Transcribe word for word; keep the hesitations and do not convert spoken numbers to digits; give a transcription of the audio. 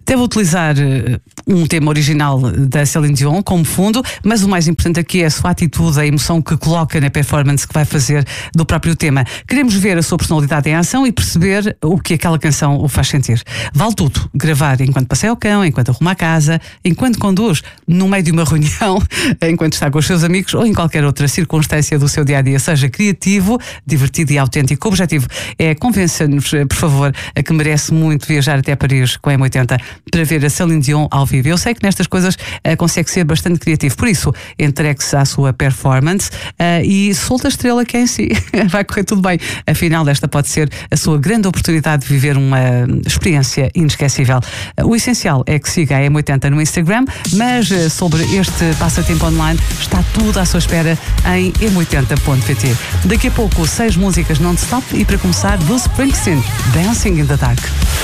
Deve utilizar um tema original da Céline Dion como fundo, mas o mais importante aqui é a sua atitude, a emoção que coloca na performance que vai fazer do próprio tema. Queremos ver a sua personalidade em ação e perceber o que aquela canção o faz sentir. Vale tudo. Gravar enquanto passeia o cão, enquanto arruma a casa, enquanto conduz, no meio de uma reunião, enquanto está com os seus amigos ou em qualquer outra circunstância do seu dia-a-dia. Seja criativo, divertido e autêntico. O objetivo é convencer-nos, por favor, a que merece muito viajar até Paris com a M oitenta para ver a Céline Dion ao vivo. Eu sei que nestas coisas uh, consegue ser bastante criativo, por isso entregue-se à sua performance uh, e solta a estrela que é em si. Vai correr tudo bem. Afinal, esta pode ser a sua grande oportunidade de viver uma experiência inesquecível. Uh, o essencial é que siga a M oitenta no Instagram, mas uh, sobre este passatempo online está tudo à sua espera em m oitenta ponto pt. Daqui a pouco, seis músicas non-stop e para começar, Bruce Springsteen, Dancing in the Dark.